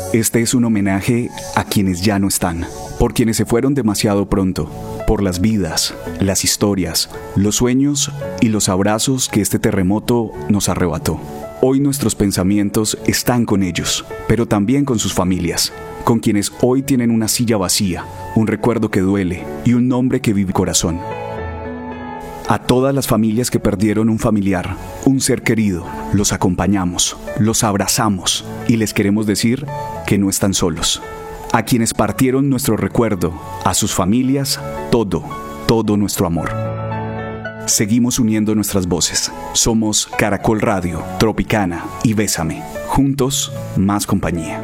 Este es un homenaje a quienes ya no están, por quienes se fueron demasiado pronto, por las vidas, las historias, los sueños y los abrazos que este terremoto nos arrebató. Hoy nuestros pensamientos están con ellos, pero también con sus familias, con quienes hoy tienen una silla vacía, un recuerdo que duele y un nombre que vive corazón. A todas las familias que perdieron un familiar, un ser querido, los acompañamos, los abrazamos y les queremos decir que no están solos. A quienes partieron nuestro recuerdo, a sus familias, todo nuestro amor. Seguimos uniendo nuestras voces. Somos Caracol Radio, Tropicana y Bésame. Juntos, más compañía.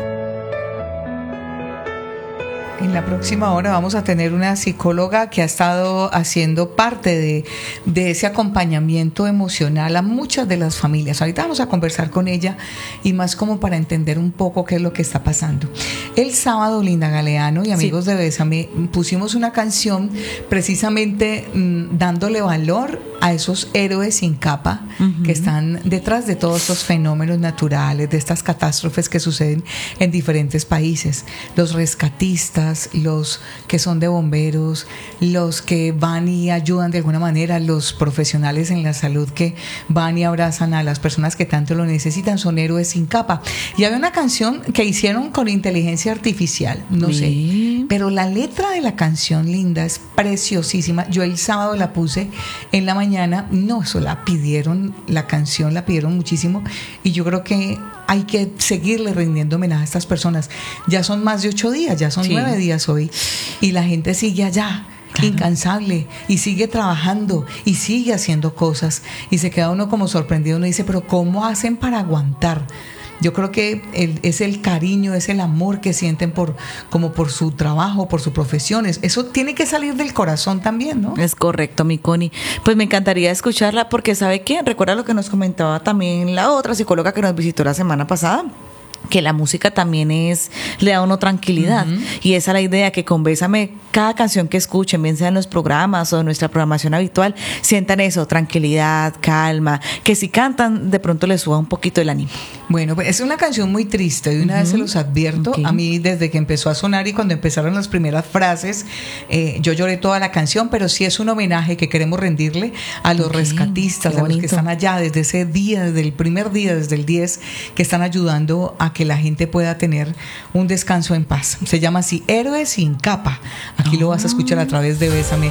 En la próxima hora vamos a tener una psicóloga que ha estado haciendo parte de ese acompañamiento emocional a muchas de las familias. Ahorita vamos a conversar con ella y más como para entender un poco qué es lo que está pasando. El sábado, Linda Galeano y amigos de Bésame, pusimos una canción precisamente dándole valor a esos héroes sin capa que están detrás de todos estos fenómenos naturales, de estas catástrofes que suceden en diferentes países. Los rescatistas, los que son de bomberos, los que van y ayudan de alguna manera, los profesionales en la salud que van y abrazan a las personas que tanto lo necesitan, son héroes sin capa. Y había una canción que hicieron con inteligencia artificial, no sé, pero la letra de la canción, Linda, es preciosísima. Yo el sábado la puse en la mañana, eso la pidieron, la canción la pidieron muchísimo y yo creo que hay que seguirle rindiendo homenaje a estas personas. Ya son más de 8 días, ya son 9 días hoy y la gente sigue allá, incansable, y sigue trabajando y sigue haciendo cosas y se queda uno como sorprendido. Uno dice, pero ¿cómo hacen para aguantar? Yo creo que es el cariño, es el amor que sienten por su trabajo, por su profesión. Eso tiene que salir del corazón también, ¿no? Es correcto, mi Connie. Pues me encantaría escucharla porque ¿sabe qué? Recuerda lo que nos comentaba también la otra psicóloga que nos visitó la semana pasada, que la música también le da a uno tranquilidad. Y esa es la idea, que con Bésame, cada canción que escuchen, bien sea en los programas o en nuestra programación habitual, sientan eso, tranquilidad, calma, que si cantan de pronto les suba un poquito el ánimo. Bueno, pues es una canción muy triste, de una vez se los advierto. A mí desde que empezó a sonar y cuando empezaron las primeras frases, yo lloré toda la canción, pero sí es un homenaje que queremos rendirle a los rescatistas, a los que están allá desde ese día, desde el primer día, desde el 10, que están ayudando a que la gente pueda tener un descanso en paz. Se llama así, Héroes sin capa. Aquí lo vas a escuchar a través de Bésame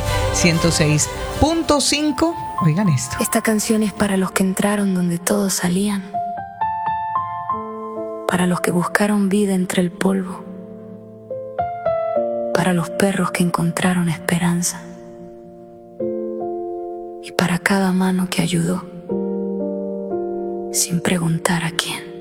106.5. Oigan esto. Esta canción es para los que entraron donde todos salían, para los que buscaron vida entre el polvo, para los perros que encontraron esperanza y para cada mano que ayudó sin preguntar a quién.